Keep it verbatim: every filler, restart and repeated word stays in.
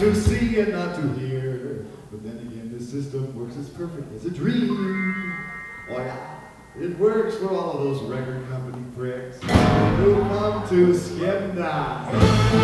to see and not to hear. But then again, this system works as perfect as a dream. Oh yeah, it works for all of those record company pricks who come to skim down.